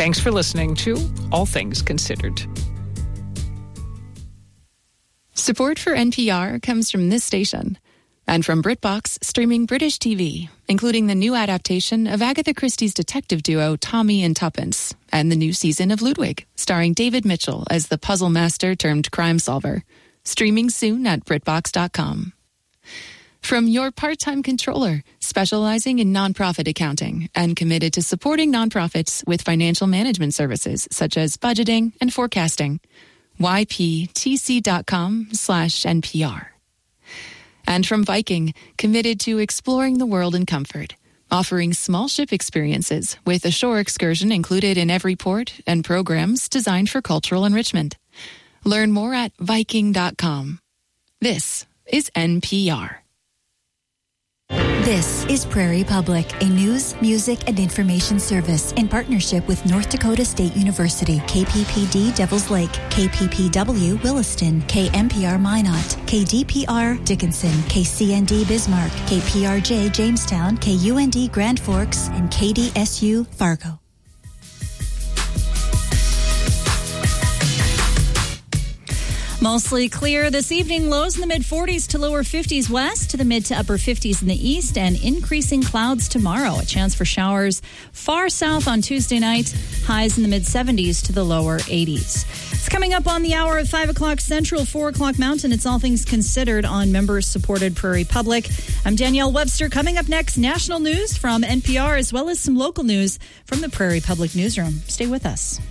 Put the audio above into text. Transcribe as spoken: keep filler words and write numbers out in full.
Thanks for listening to All Things Considered. Support for N P R comes from this station and from BritBox, streaming British T V, including the new adaptation of Agatha Christie's detective duo Tommy and Tuppence and the new season of Ludwig, starring David Mitchell as the puzzle master turned crime solver. Streaming soon at BritBox dot com. From your part-time controller, specializing in nonprofit accounting and committed to supporting nonprofits with financial management services such as budgeting and forecasting. Y P T C dot com slash N P R. And from Viking, committed to exploring the world in comfort, offering small ship experiences with a shore excursion included in every port and programs designed for cultural enrichment. Learn more at Viking dot com. This is N P R. This is Prairie Public, a news, music, and information service in partnership with North Dakota State University, K P P D Devils Lake, K P P W Williston, K M P R Minot, K D P R Dickinson, K C N D Bismarck, K P R J Jamestown, K U N D Grand Forks, and K D S U Fargo. Mostly clear this evening. Lows in the mid-forties to lower fifties west, to the mid to upper fifties in the east, and increasing clouds tomorrow. A chance for showers far south on Tuesday night. Highs in the mid-seventies to the lower eighties. It's coming up on the hour of five o'clock Central, four o'clock Mountain. It's All Things Considered on members-supported Prairie Public. I'm Danielle Webster. Coming up next, national news from N P R, as well as some local news from the Prairie Public Newsroom. Stay with us.